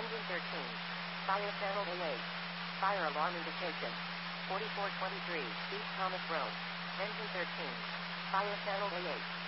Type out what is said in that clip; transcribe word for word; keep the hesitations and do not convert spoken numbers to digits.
Engine thirteen. Fire channel A eight. Fire alarm indication. forty-four twenty-three, East Thomas Road. Engine thirteen. Fire channel A eight.